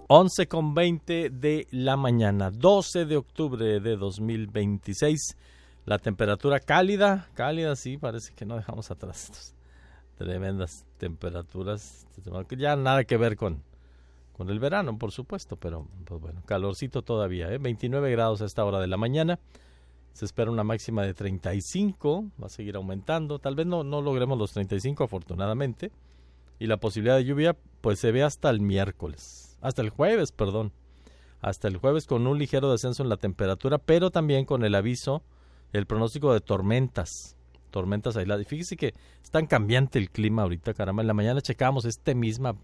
11:20 de la mañana, 12 de octubre de 2026. La temperatura cálida, sí, parece que no dejamos atrás estos tremendas temperaturas. Ya nada que ver con el verano, por supuesto, pero pues bueno, calorcito todavía, 29 grados a esta hora de la mañana. Se espera una máxima de 35, va a seguir aumentando. Tal vez no logremos los 35, afortunadamente. Y la posibilidad de lluvia, pues se ve hasta el jueves, hasta el jueves con un ligero descenso en la temperatura, pero también con el aviso, el pronóstico de tormentas aisladas. Y fíjese que es tan cambiante el clima ahorita, caramba. En la mañana checábamos este mismo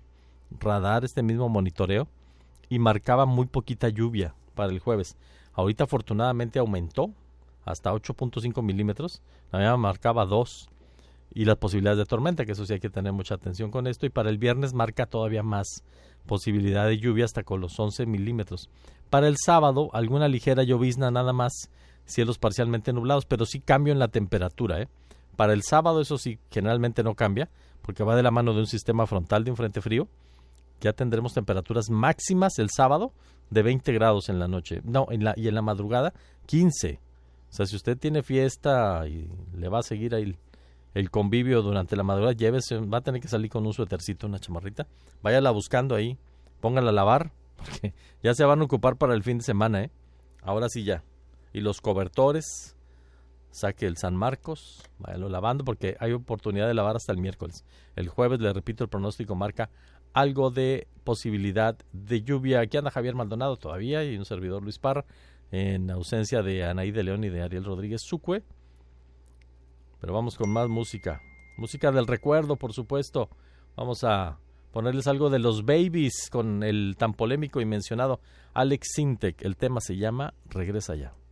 monitoreo y marcaba muy poquita lluvia para el jueves. Ahorita afortunadamente aumentó hasta 8.5 milímetros, la mañana marcaba 2. Y las posibilidades de tormenta, que eso sí hay que tener mucha atención con esto. Y para el viernes marca todavía más posibilidad de lluvia hasta con los 11 milímetros. Para el sábado, alguna ligera llovizna nada más, cielos parcialmente nublados, pero sí cambio en la temperatura. Para el sábado eso sí generalmente no cambia, porque va de la mano de un sistema frontal de un frente frío. Ya tendremos temperaturas máximas el sábado de 20 grados en la noche. Y en la madrugada 15. O sea, si usted tiene fiesta y le va a seguir ahí el convivio durante la madrugada, va a tener que salir con un suétercito, una chamarrita. Váyala buscando ahí, póngala a lavar, porque ya se van a ocupar para el fin de semana, Ahora sí ya. Y los cobertores, saque el San Marcos, váyalo lavando, porque hay oportunidad de lavar hasta el miércoles. El jueves, le repito, el pronóstico marca algo de posibilidad de lluvia. Aquí anda Javier Maldonado todavía y un servidor Luis Parra, en ausencia de Anaí de León y de Ariel Rodríguez Sucue. Pero vamos con más música. Música del recuerdo, por supuesto. Vamos a ponerles algo de los Babies con el tan polémico y mencionado Alex Sintek. El tema se llama Regresa Ya.